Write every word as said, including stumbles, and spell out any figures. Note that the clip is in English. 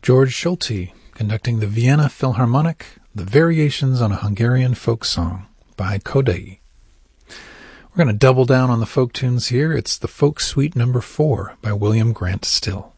George Schulte conducting the Vienna Philharmonic, the Variations on a Hungarian Folk Song by Kodai. We're going to double down on the folk tunes here. It's the Folk Suite number four by William Grant Still.